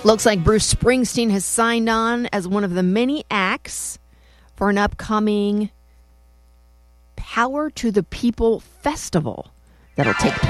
Looks like Bruce Springsteen has signed on as one of the many acts for an upcoming Power to the People festival that'll take place